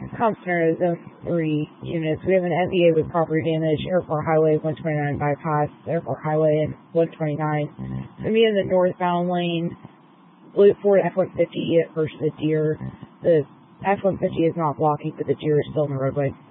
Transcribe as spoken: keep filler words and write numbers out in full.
Comp center is zone three units. We have an M V A with property damage, Airport Highway one twenty-nine bypass, Airport Highway and one twenty-nine. It's going to be in the northbound lane. Look for F one fifty versus the deer. The F one fifty is not blocking, but the deer is still in the roadway.